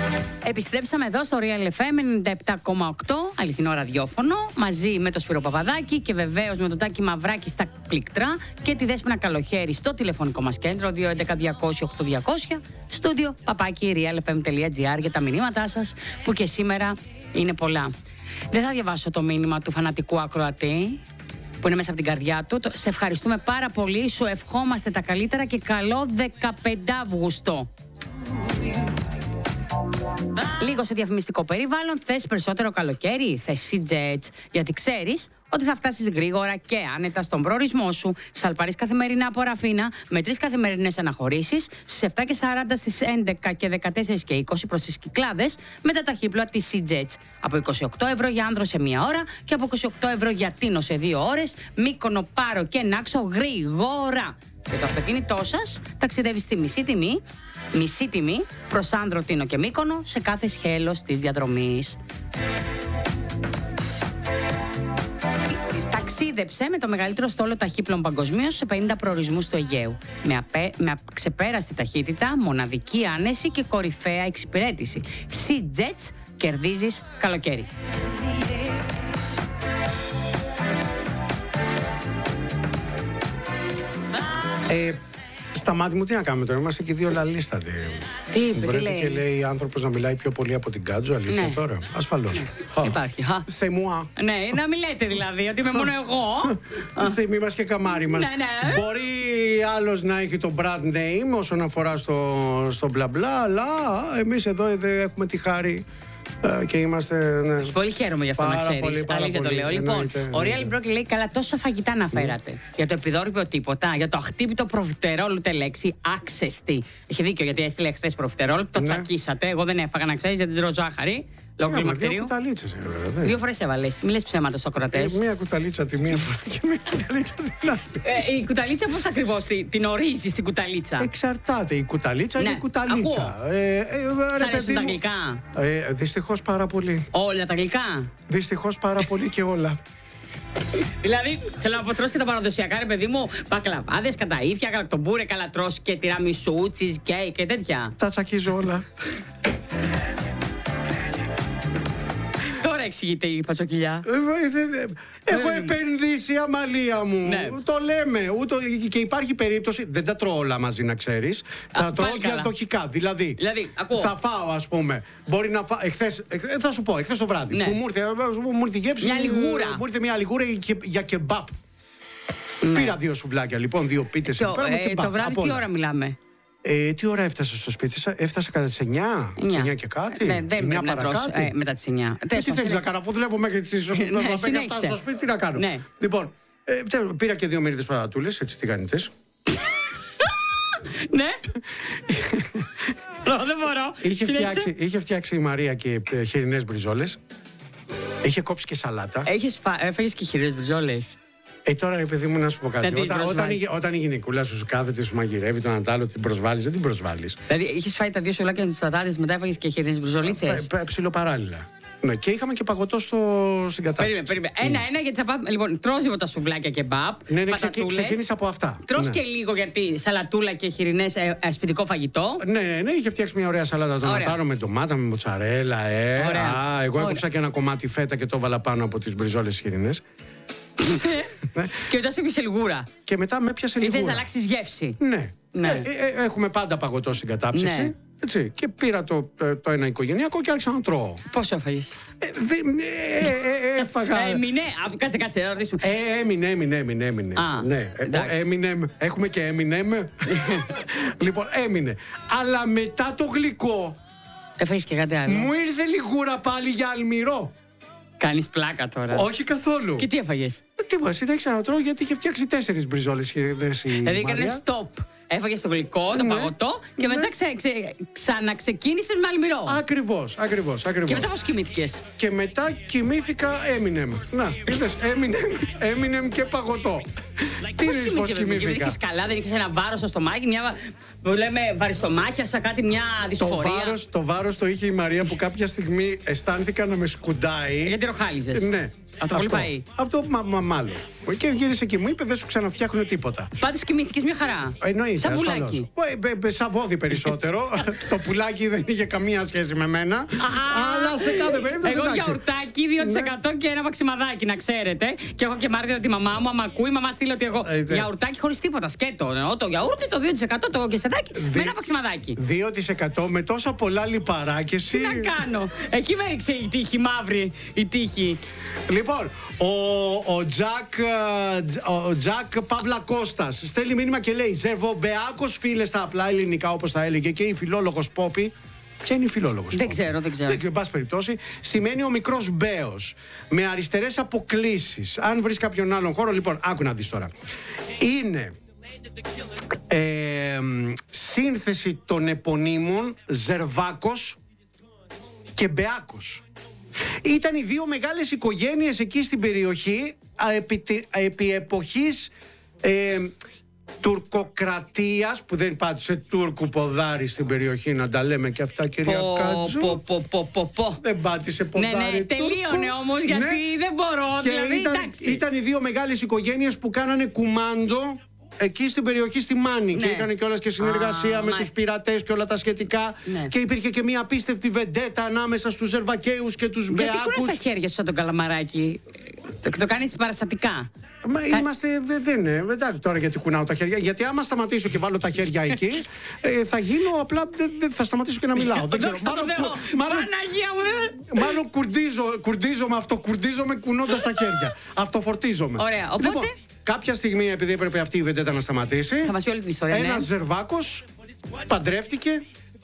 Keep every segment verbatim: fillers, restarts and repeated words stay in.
Επιστρέψαμε εδώ στο Real εφ εμ ενενήντα επτά κόμμα οκτώ, αληθινό ραδιόφωνο, μαζί με τον Σπύρο Παπαδάκη και βεβαίως με τον Τάκη Μαυράκη στα πλήκτρα και τη Δέσποινα Καλοχέρη στο τηλεφωνικό μας κέντρο δύο έντεκα διακόσια οκτώ διακόσια, στούντιο παπάκι realfm.gr για τα μηνύματά σας που και σήμερα είναι πολλά. Δεν θα διαβάσω το μήνυμα του φανατικού ακροατή που είναι μέσα από την καρδιά του. Σε ευχαριστούμε πάρα πολύ, σου ευχόμαστε τα καλύτερα και καλό δεκαπέντε Αυγούστου. Λίγο σε διαφημιστικό περιβάλλον, θες περισσότερο καλοκαίρι, θες C-Jets, γιατί ξέρεις ότι θα φτάσεις γρήγορα και άνετα στον προορισμό σου. Σαλπαρείς καθημερινά από Ραφίνα με τρεις καθημερινές αναχωρήσεις στις επτά και σαράντα, στις έντεκα και δεκατέσσερα και είκοσι προς τις Κυκλάδες με τα ταχύπλοα της C-Jets. Από είκοσι οκτώ ευρώ για άνδρο σε μία ώρα και από είκοσι οκτώ ευρώ για Τίνο σε δύο ώρες. Μύκονο, Πάρο και Νάξο γρήγορα. Και το αυτοκίνητό σας ταξιδεύει στη μισή τιμή, μισή τιμή προς Άνδρο, Τίνο και Μύκονο σε κάθε σχέλος της διαδρομής. Ταξίδεψε με το μεγαλύτερο στόλο ταχύπλων παγκοσμίως σε πενήντα προορισμούς του Αιγαίου. Με, απέ, με ξεπέραστη ταχύτητα, μοναδική άνεση και κορυφαία εξυπηρέτηση. C-Jets, κερδίζεις καλοκαίρι. Ε, στα μάτια μου τι να κάνουμε τώρα, είμαστε και δύο λαλίστατοι. Τι είπε, τι λέει. Και λέει άνθρωπος να μιλάει πιο πολύ από την Κάτζο, αλήθεια ναι. Τώρα. Ασφαλώς. Ναι. Υπάρχει. Σε μουά. Ναι, να μην λέτε δηλαδή ότι είμαι μόνο εγώ. Θυμή μας και καμάρι μας. Ναι, ναι. Μπορεί άλλος να έχει το brand name όσον αφορά στο, στο μπλα μπλα, αλλά εμείς εδώ έχουμε τη χάρη. Και είμαστε. Ναι. Πολύ χαίρομαι γι' αυτό πάρα να ξέρεις. Πολύ, αλήθεια το λέω. Λοιπόν, ο Real Brock λέει καλά, τόσα φαγητά αναφέρατε. Mm. Για το επιδόρυπιο τίποτα, για το αχτύπητο προφιτερόλ ούτε λέξη. Άξεστη. Έχει δίκιο γιατί έστειλε χθες προφιτερόλ, το ναι. Τσακίσατε. Εγώ δεν έφαγα να ξέρεις γιατί δεν τρώω ζάχαρη. Λόγω κλιμακτηρίου. Δύο κουταλίτσες έβαλε. Δύο φορές έβαλες. Μην λες ψέματα στους ακροατές. Ε, μία κουταλίτσα τη μία φορά και μία κουταλίτσα την άλλη. Ε, η κουταλίτσα πώς ακριβώς την ορίζεις την κουταλίτσα? Εξαρτάται. Η κουταλίτσα ναι. είναι η κουταλίτσα. Ε, ε, Σ' αρέσουν τα γλυκά? Ε, δυστυχώς πάρα πολύ. Όλα τα γλυκά? Δυστυχώς πάρα πολύ και όλα. Δηλαδή, θέλω να αποτρώσει και τα παραδοσιακά, ρε παιδί μου, μπακλαβάδες, καταΐφια, γαλακτομπούρε, καλατρός και τυραμισού, cheesecake και τέτοια. Τα τσακίζω όλα. Τώρα εξηγείται η πατσοκυλιά. Έχω επενδύσει, Αμαλία μου. Ναι. Το λέμε. Ούτω, και υπάρχει περίπτωση. Δεν τα τρώω όλα μαζί, να ξέρεις. Τα τρώω διαδοχικά. Δηλαδή, δηλαδή θα φάω, ας πούμε. Μπορεί να φάω. Εχθές, θα σου πω, εχθές το βράδυ. Ναι. Που μου ήρθε, μου ήρθε γεύση. Μια λιγούρα. Μου ήρθε μια λιγούρα για κεμπάπ. Ναι. Πήρα δύο σουβλάκια, λοιπόν, δύο πίτες. Ε, το βράδυ τι ώρα μιλάμε? Ε, τι ώρα έφτασε στο σπίτι σας? Έφτασε κατά τις εννιά, εννιά και κάτι. Ναι, δεν πρέπει να τρως ε, μετά τις εννιά. Ε, τι θέλεις να κάνω, αφού δουλεύω μέχρι τις οκτώ να φτάσω στο σπίτι, τι να κάνω. Ναι. Λοιπόν, ε, πήρα και δύο μερίδες πατατούλες, έτσι τηγανιτές. Ναι. Δεν μπορώ. Είχε φτιάξει, είχε φτιάξει η Μαρία και ε, χοιρινές μπριζόλες. Είχε κόψει και σαλάτα. Έφαγες και χοιρινές μπριζόλες? Ε, τώρα ρε παιδί μου να σου πω κάτι. Όταν, όταν, η, όταν η γυναικούλα σου κάθεται, σου μαγειρεύει τον αντάλλο, την προσβάλλεις, δεν την προσβάλλεις. Δηλαδή, είχες φάει τα δύο σουλάκια με τις πατάτες, μετά έφαγες και χοιρινές μπριζολίτσες? Ψιλοπαράλληλα. Ναι, και είχαμε και παγωτό στο, στην κατάσταση. Περίμενε, περίμενε. Ένα-ένα, γιατί θα πάμε. Λοιπόν, τρως λίγο τα σουβλάκια και μπαπ. Ναι, ναι, ξεκίνησα από αυτά. Τρως ναι. και λίγο γιατί σαλατούλα και χοιρινές ε, ε, σπιτικό φαγητό. Ναι, ναι, ναι, είχε φτιάξει μια ωραία σαλάτα τονατάρο με ντομάτα, με μοτσαρέλα. Ε. Α, εγώ έκοψα και ένα κομμάτι φέτα και το έβαλα πάνω από τις μπριζόλες χοιρινές. Και μετά σε έπιασε λιγούρα. Και μετά με έπιασε λιγούρα. Ή θες να αλλάξεις γεύση? Ναι. ναι. Ε, ε, έχουμε πάντα παγωτό στην κατάψυξη. Ναι. Έτσι. Και πήρα το, το ένα οικογενειακό και άρχισα να τρώω. Πόσο έφαγες? Ε, ε, ε, έφαγα. Έμεινε. Κάτσε, κάτσε, να ρωτήσουμε. Ε, έμεινε, έμεινε, έμεινε. έμεινε. Α, ναι. Έμεινε. Έχουμε και έμεινε. Λοιπόν, έμεινε. Αλλά μετά το γλυκό. Έφαγες και κάτι άλλο? Μου ήρθε λιγούρα πάλι για αλμυρό. Κάνεις πλάκα τώρα? Όχι καθόλου. Και τι έφαγες? Τίποτα, συνέχισα να τρώω γιατί είχε φτιάξει τέσσερις μπριζόλες χοιρινές η Δηλαδή Μαρία. έκανε stop. Έφαγες το γλυκό, το ναι. παγωτό και ναι. μετά ξε, ξε, ξαναξεκίνησες με αλμυρό. Ακριβώς, ακριβώς, ακριβώς. Και μετά πώς κοιμήθηκες? Και μετά κοιμήθηκα Eminem. Να, είδες, Eminem, Eminem και παγωτό. Τι είναι πώς κοιμήθηκα? Κοιμήθηκες καλά, δεν είχες ένα βάρος στο στομάχι, μια που λέμε βαριστομάχιασα, κάτι μια δυσφορία. Το βάρος, το βάρος το είχε η Μαρία που κάποια στιγμή αισθάνθηκα να με σκουντάει. Γιατί ροχάλιζες. Ναι. Από το πολύ πάει. Από το μα, μα, μάλλον. Και γύρισε και μου είπε δεν σου ξαναφτιάχνουν τίποτα. Πάντως κοιμήθηκες μια χαρά. Εννοείται. Σαν πουλάκι. Ε, σαν βόδι περισσότερο. Το πουλάκι δεν είχε καμία σχέση με μένα. Αλλά σε κάθε περίπτωση. Εγώ γιαουρτάκι δύο τοις εκατό και ένα παξιμαδάκι, να ξέρετε. Και έχω και μάρτυρα τη μαμά μου. Άμα ακούει, η μαμά στείλει ότι εγώ. Γιαουρτάκι χωρίς τίποτα. Σκέτο. Το γιαούρτι, το δύο τοις εκατό, το κεσεδάκι με ένα παξιμαδάκι. δύο τοις εκατό με τόσα πολλά λιπαράκια. Τι να κάνω. Εκεί με έριξε η τύχη μαύρη. Η τύχη. Λοιπόν, ο, ο Τζακ, ο Τζακ Παύλα Κώστας στέλνει μήνυμα και λέει Ζερβομπεάκος φίλε στα απλά ελληνικά όπως τα έλεγε και η φιλόλογος Πόπη. Ποια είναι η φιλόλογος Δεν Πόπη? ξέρω, δεν ξέρω. Δεν ξέρω, εν πάση περιπτώσει, σημαίνει ο μικρός Μπέος με αριστερές αποκλίσεις. Αν βρεις κάποιον άλλον χώρο, λοιπόν, άκου να δεις τώρα. Είναι ε, σύνθεση των επωνύμων Ζερβάκος και Μπεάκος. Ήταν οι δύο μεγάλες οικογένειες εκεί στην περιοχή επί, επί εποχής ε, τουρκοκρατίας, που δεν πάτησε Τούρκου ποδάρι στην περιοχή, να τα λέμε και αυτά, κυρία Πο, Κάτζου. πο, πο, πο, πο, πο. Δεν πάτησε ποδάρι. Ναι, ναι, τελείωνε όμως, γιατί Ναι. δεν μπορώ. Και Δηλαδή, ήταν, εντάξει. ήταν οι δύο μεγάλες οικογένειες που κάνανε κουμάντο εκεί στην περιοχή στη Μάνη. Ναι. Και είχαν κιόλας και συνεργασία Α, με μα... τους πειρατές και όλα τα σχετικά. Ναι. Και υπήρχε και μια απίστευτη βεντέτα ανάμεσα στους Ζερβακαίους και τους Γιατί Μπεάκους. κούνας τα χέρια σου σαν τον καλαμαράκι. Το, το κάνεις παραστατικά. Μα Κα... είμαστε, δεν είναι. Εντάξει τώρα γιατί κουνάω τα χέρια. Γιατί άμα σταματήσω και βάλω τα χέρια εκεί, ε, θα γίνω απλά. Δεν δε, θα σταματήσω και να μιλάω. Δεν ξέρω. Μάλλον, μάλλον, Παναγία μου, δεν. μάλλον κουρντίζω, κουρντίζομαι, αυτοκουρντίζομαι κουνώντας τα χέρια. Αυτοφορτίζομαι. Ωραία. Οπότε. Λοιπόν, κάποια στιγμή, επειδή έπρεπε αυτή η βεντέτα να σταματήσει, Θα μας πει όλη την ιστορία. ένας Ναι. Ζερβάκος παντρεύτηκε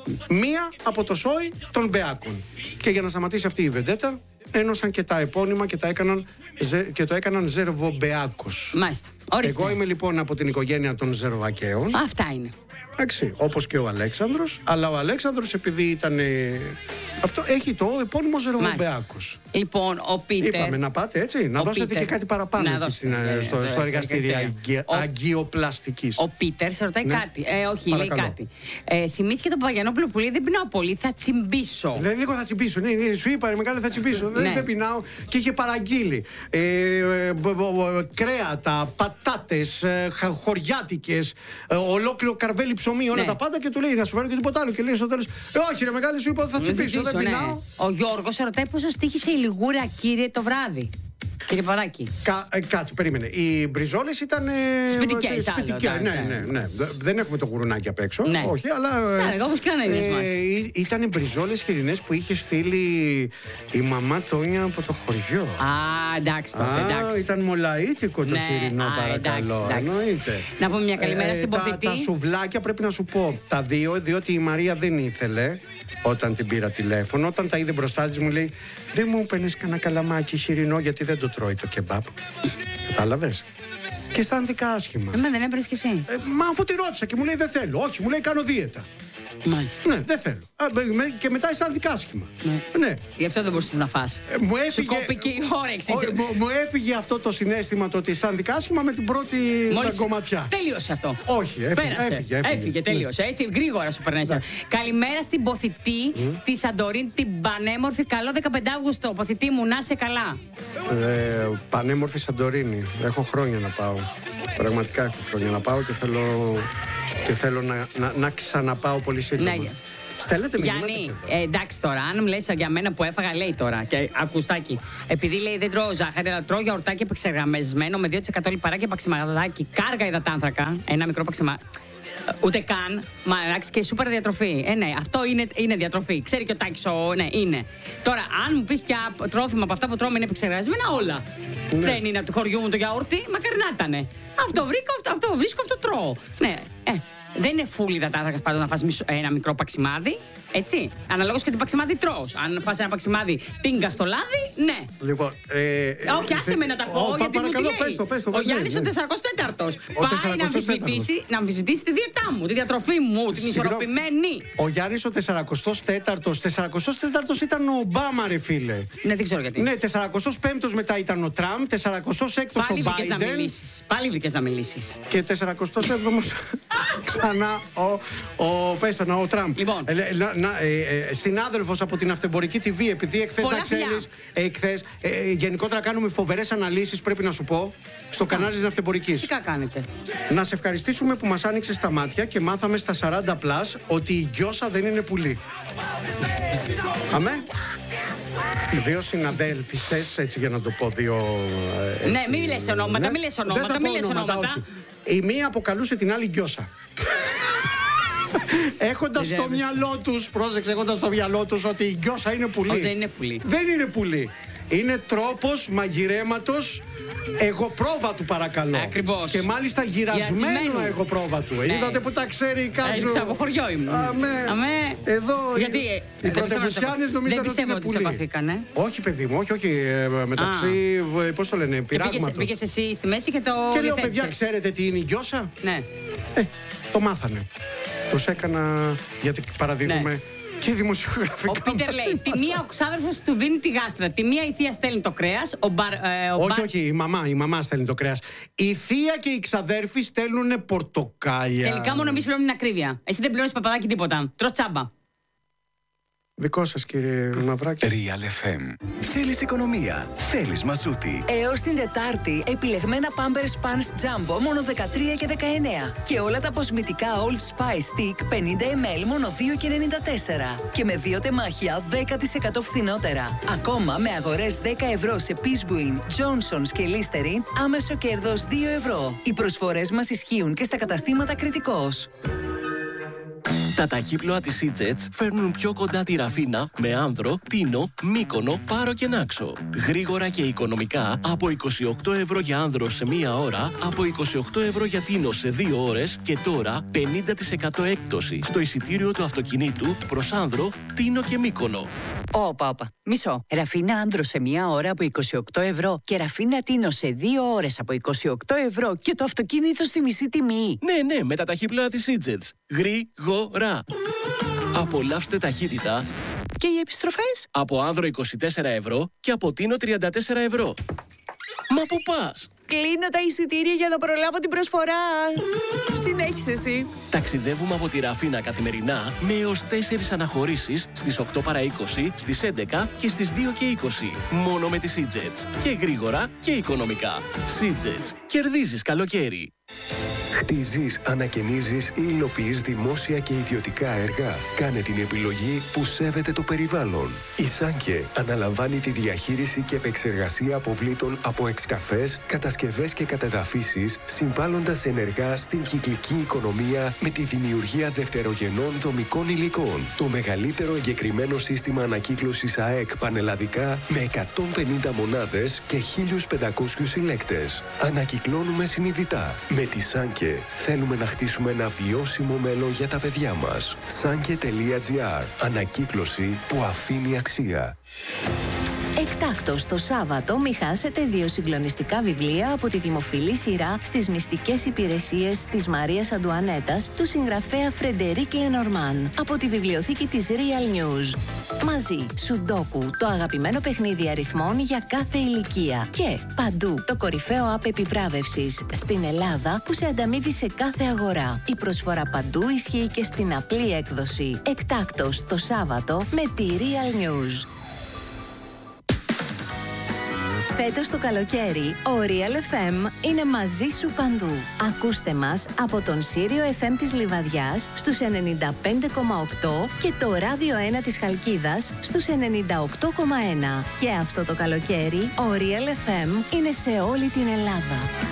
μία από το σόι των Μπεάκων. Και για να σταματήσει αυτή η βεντέτα, ένωσαν και τα επώνυμα και, τα έκαναν, και το έκαναν Ζερβομπεάκος. Μάλιστα. Ορίστε. Εγώ είμαι λοιπόν από την οικογένεια των Ζερβακαίων. Αυτά είναι. Εντάξει, όπως και ο Αλέξανδρος. Αλλά ο Αλέξανδρος, επειδή ήταν. Ε, αυτό έχει το επώνυμο Ζερβομπεάκος. Λοιπόν, ο Πίτερ. Είπαμε να πάτε έτσι, να Ο δώσετε Πίτερ. και κάτι παραπάνω Να εκεί δώσετε, στην, ναι, στο, ναι, στο στο εργαστήριο εργαστήριο. αγγε, Ο- αγγιοπλαστικής. Ο Πίτερ σε ρωτάει Ναι. κάτι. Ε, όχι, Παρακαλώ. λέει κάτι. Ε, θυμήθηκε τον Παπαγιανόπουλο που λέει δεν πεινάω πολύ, θα τσιμπήσω. Δηλαδή, εγώ θα τσιμπήσω. Ναι, ναι, σου είπα, ρε μεγάλη, θα τσιμπήσω. Ναι. Δεν, δεν πεινάω. Και είχε παραγγείλει ε, ε, μπ, μπ, μπ, κρέατα, πατάτες, ε, χα- χωριάτικες, ε, ολόκληρο καρβέλι ψωμί, όλα Ναι. τα πάντα. Και του λέει να σου φέρω και τίποτα άλλο. Και λέει στο τέλος, ε, όχι, ρε μεγάλη, σου είπα ότι θα τσιμπήσω. Δεν ναι. πεινάω. Ο Γιώργος σε ρωτάει πόσο στήχησε η λιγούρα, κύριε, το βράδυ. Κύριε Παδάκη. Κα, ε, κάτσε, περίμενε. Οι μπριζόλες ήταν. Ε, Σπιτικές, ε, σπιτικές, άλλο, ναι, ναι, ναι, ναι. Δε- Δεν έχουμε το γουρουνάκι απ' έξω. Ναι. Όχι, αλλά. Ναι, όπως και κανένας μας. Ήταν μπριζόλες χοιρινές που είχε στείλει η μαμά Τόνια από το χωριό. Α, εντάξει τότε, Α, εντάξει. ήταν μολαΐτικο το Ναι, χοιρινό, α, παρακαλώ. εντάξει, εντάξει. Εννοείται. Να πούμε μια καλημέρα στην τα, Ποθητή. τα σουβλάκια πρέπει να σου πω τα δύο, διότι η Μαρία δεν ήθελε όταν την πήρα τηλέφωνο. Όταν τα είδε μπροστά της μου λέει δεν μου έπαιρνες κανένα καλαμάκι χοιρινό γιατί δεν το τρώει το κεμπάπ. Κατάλαβες. Και αισθάνθηκα άσχημα. Εμένα δεν έπαιρνες κι εσύ. Ε, μα αφού τη ρώτησα και μου λέει δεν θέλω. Όχι, μου λέει κάνω δίαιτα. Μάλιστα. Ναι, δεν θέλω. Α, με- με- και μετά αισθάνθηκα άσχημα. Ναι. Ναι. Γι' αυτό δεν μπορούσες να φας. Ε, μου Σου έφυγε, κόπηκε η όρεξη. Ο- μου, μου έφυγε αυτό το συναίσθημα το ότι αισθάνθηκα άσχημα με την πρώτη Μόλις κομματιά. τέλειωσε αυτό. Όχι, έφυγε, Πέρασε. έφυγε, έφυγε. τέλειωσε. Έτσι γρήγορα σου περνάει. Καλημέρα στην Ποθητή, στη Σαντορίνη, την πανέμορφη. Καλό δεκαπέντε Αύγουστο. Ποθητή μου, να είσαι καλά. Ε, πανέμορφη Σαντορίνη. Έχω χρόνια να πάω. Πραγματικά έχω χρόνια να πάω και θέλω, και θέλω να, να, να ξαναπάω πολύ σύντομα. Ναι. Στέλνετε μηνύματα. Γιάννη, ε, εντάξει τώρα, αν μου λες για μένα που έφαγα, λέει τώρα. Και ακουστάκι. Επειδή λέει δεν τρώω ζάχαρη, αλλά τρώω γιαουρτάκι επεξεργασμένο με δύο τοις εκατό λιπαράκι παξιμαδάκι, κάργα υδατάνθρακα, ένα μικρό παξιμα. Ούτε καν. Μα εντάξει και σούπερ διατροφή. Ε, ναι, αυτό είναι, είναι διατροφή. Ξέρει και ο Τάκης, ο, ναι, είναι. Τώρα, αν μου πει ποια τρόφιμα από αυτά που τρώμε είναι επεξεργασμένα, όλα. Ναι. Δεν είναι από του χωριού μου το γιαούρτι, μακάρι να ήτανε. Αυτό βρήκα, αυτό, αυτό βρίσκω, αυτό τρώω. Ναι, ε. Δεν είναι φούλη υδατάνθρακα πάντως να φας μισο- ένα μικρό παξιμάδι. Έτσι. Αναλόγως και την παξιμάδι τρως. Αν φας ένα παξιμάδι τίγκα στο λάδι, ναι. Λοιπόν, ε, Όχι, άσε με να τα πω, Ω, γιατί μου τη παρακαλώ, λέει. πες το, πες το, Ο πες το, Γιάννης ναι. ο τεσσαρακοστός τέταρτος Ο πάει να τεσσαρακοστός αμφισβητήσει, να αμφισβητήσει τη δίαιτά μου, τη διατροφή μου, την Συγγνώμη. ισορροπημένη. Ο Γιάννης ο τεσσαρακοστός τέταρτος. τεσσαρακοστός τέταρτος ήταν ο Ομπάμα, ρε φίλε. Ναι, δεν ξέρω γιατί. Ναι, τεσσαρακοστός πέμπτος μετά ήταν ο Τραμπ, τεσσαρακοστός έκτος ο Πάλι βρήκες να Μπάιντεν μιλήσεις. Πάλι βρήκες να μιλήσεις. και τεσσαρακοστός έβδομος Ξανά ο, ο, πες το, ο Τραμπ. Λοιπόν. Ε, να, να, ε, ε, συνάδελφος από την Αυτεμπορική τι βι, επειδή εχθές να ξέρεις, εχθές, ε, γενικότερα κάνουμε φοβερές αναλύσεις, πρέπει να σου πω, στο κανάλι της Αυτεμπορικής. Φυσικά κάνετε. Να σε ευχαριστήσουμε που μας άνοιξες τα μάτια και μάθαμε στα σαράντα πλας ότι η Γκιόσα δεν είναι πουλί. Αμέ. Δύο συναδέλφισες, έτσι για να το πω, δύο... Ε, ναι, μην λες ονόματα, ναι. μην λες ονόματα, μην λες ονόματα. Όχι. Η μία αποκαλούσε την άλλη Γκιόσα. Έχοντας στο μυαλό τους, πρόσεξε, έχοντας στο μυαλό τους ότι η Γκιόσα είναι πουλί. Ο, δεν είναι πουλί. Δεν είναι πουλί. Είναι τρόπος μαγειρέματος εγωπρόβατου, παρακαλώ. Ακριβώς. Και μάλιστα γυρασμένο εγωπρόβατου. Ναι. Είδατε που τα ξέρει η Κάτζο. Έτσι από χωριό ήμουν. Αμέ. Αμέ. Εδώ γιατί, οι πρωτευουσιάνες νομίζαν ότι είναι πουλί. Παθήκανε. Όχι, παιδί μου, όχι, όχι. μεταξύ, πώς το λένε, πειράγματος. Πήγες εσύ στη μέση και το Και λέω, παιδιά, ξέρετε τι είναι η Γκιόσα? Ναι. Ε, το μάθανε. Τους έκανα, γιατί παραδίδουμε... Ναι. Και δημοσιογραφικά. Ο Πίτερ λέει: τη μία ο ξάδερφος του δίνει τη γάστρα. Τη μία η θεία στέλνει το κρέας. Ο μπαρ, ε, ο όχι, μπαρ... όχι, η μαμά, η μαμά στέλνει το κρέας. Η θεία και οι ξαδέρφοι στέλνουν πορτοκάλια. Τελικά μόνο εμείς πληρώνουμε την ακρίβεια. Εσύ δεν πληρώνεις παπαδάκι τίποτα. Τρως τσάμπα. Δικό σας, κύριε Μαυράκη. Real εφ εμ. Θέλεις οικονομία. Θέλεις μασούτη. Έως την Τετάρτη, επιλεγμένα Pampers Pants Jumbo μόνο δεκατρία και δεκαεννέα. Και όλα τα αποσμητικά Old Spice Stick πενήντα μιλιλίτρα μόνο δύο και ενενήντα τέσσερα. Και με δύο τεμάχια δέκα τοις εκατό φθηνότερα. Ακόμα με αγορές δέκα ευρώ σε Peacebuin, Johnson's και Listerine, άμεσο κέρδος δύο ευρώ. Οι προσφορές μας ισχύουν και στα καταστήματα Κρητικός. Τα ταχύπλοα της Σίτζετς φέρνουν πιο κοντά τη Ραφίνα με Άνδρο, Τίνο, Μύκονο, Πάρο και Νάξο. Γρήγορα και οικονομικά από είκοσι οκτώ ευρώ για Άνδρο σε μία ώρα, από είκοσι οκτώ ευρώ για Τίνο σε δύο ώρες και τώρα πενήντα τοις εκατό έκπτωση στο εισιτήριο του αυτοκινήτου προς Άνδρο, Τίνο και Μύκονο. Όπα, όπα. Μισό. Ραφίνα Άνδρο σε μία ώρα από είκοσι οκτώ ευρώ και Ραφίνα Τίνο σε δύο ώρες από είκοσι οκτώ ευρώ και το αυτοκίνητο στη μισή τιμή. Ναι, ναι, με τα ταχύπλοα της Σίτζετς. Γρήγορα. Απολαύστε ταχύτητα. Και οι επιστροφές? Από Άνδρο είκοσι τέσσερα ευρώ και από Τίνο τριάντα τέσσερα ευρώ. Μα πού πας? Κλείνω τα εισιτήρια για να προλάβω την προσφορά. Συνέχισε εσύ. Ταξιδεύουμε από τη Ραφίνα καθημερινά με έως τέσσερις αναχωρήσεις στις οκτώ παρά είκοσι, στις έντεκα και στις δύο και είκοσι. Μόνο με τη Σίτζετς. Και γρήγορα και οικονομικά. Σίτζετς. Κερδίζεις καλοκαίρι. Χτίζεις, ανακαινίζεις ή υλοποιείς δημόσια και ιδιωτικά έργα. Κάνε την επιλογή που σέβεται το περιβάλλον. Η Σάνκε αναλαμβάνει τη διαχείριση και επεξεργασία αποβλήτων από εξκαφές, κατασκευές και κατεδαφίσεις, συμβάλλοντας ενεργά στην κυκλική οικονομία με τη δημιουργία δευτερογενών δομικών υλικών. Το μεγαλύτερο εγκεκριμένο σύστημα ανακύκλωσης ΑΕΚ πανελλαδικά με εκατόν πενήντα μονάδες και χίλιους πεντακόσιους συλλέκτες. Ανακυκλώνουμε συνειδητά. Με τη Σάνκε θέλουμε να χτίσουμε ένα βιώσιμο μέλλον για τα παιδιά μας. Sanke τελεία τζι άρ. Ανακύκλωση που αφήνει αξία. Εκτάκτος το Σάββατο μη χάσετε δύο συγκλονιστικά βιβλία από τη δημοφιλή σειρά στις μυστικές υπηρεσίες της Μαρίας Αντουανέτας του συγγραφέα Φρεντερίκ Λενορμάν από τη βιβλιοθήκη της Real News. Μαζί, Σουντόκου, το αγαπημένο παιχνίδι αριθμών για κάθε ηλικία. Και παντού, το κορυφαίο app επιβράβευσης στην Ελλάδα που σε ανταμείβει σε κάθε αγορά. Η προσφορά παντού ισχύει και στην απλή έκδοση. Εκτάκτος το Σάββατο με τη Real News. Φέτος το καλοκαίρι, ο Real εφ εμ είναι μαζί σου παντού. Ακούστε μας από τον Σύριο εφ εμ της Λιβαδιάς στους ενενήντα πέντε κόμμα οκτώ και το Ράδιο ένα της Χαλκίδας στους ενενήντα οκτώ κόμμα ένα. Και αυτό το καλοκαίρι, ο Real εφ εμ είναι σε όλη την Ελλάδα.